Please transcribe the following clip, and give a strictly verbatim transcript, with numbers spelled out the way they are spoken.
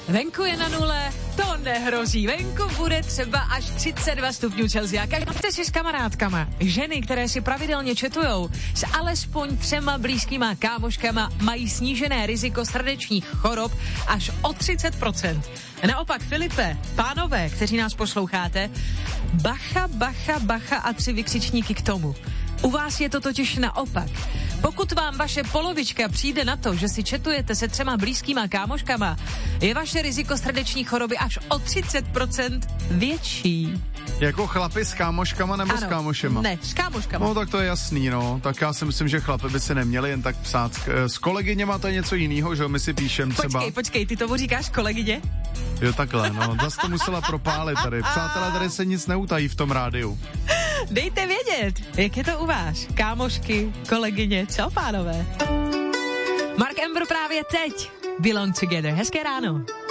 Venku je na nule, to nehrozí. Venku bude třeba až třicet dva stupňů Celsia. Každý si s kamarádkama. Ženy, které si pravidelně četujou, s alespoň třema blízkýma kámoškama mají snížené riziko srdečních chorob až o třicet procent. Naopak, Filipe, pánové, kteří nás posloucháte, bacha, bacha, bacha a tři vykřičníky k tomu. U vás je to totiž naopak. Pokud vám vaše polovička přijde na to, že si četujete se třema blízkýma kámoškama, je vaše riziko srdeční choroby až o třicet procent větší. Jako chlapi s kámoškama nebo ano, s kámošema? Ne, s kámoškama. No tak to je jasný, no. Tak já si myslím, že chlapi by si neměli jen tak psát. S kolegyněma to je něco jiného, že my si píšem třeba. Počkej, počkej, ty tomu říkáš kolegyně? Jo, takhle, no. Zas to musela propálit tady. Přátelé, tady se nic neutají v tom rádiu. Dejte vědět, jak je to u vás. Kámošky, kolegyně, co pánové? Mark Ember právě teď. Belong Together. Hezké ráno.